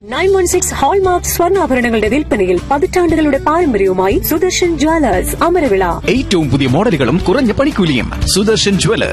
916 hallmark സ്വർണ്ണാഭരണങ്ങളുടെ വിൽപ്പനയിൽ പതിറ്റാണ്ടുകളുടെ പാരമ്പര്യവുമായി സുദർശൻ ജ്വല്ലേഴ്സ് അമരവിള. ഏറ്റവും പുതിയ മോഡലുകളും കുറഞ്ഞ പണിക്കൂലിയും. സുദർശൻ ജ്വല്ലേഴ്സ്.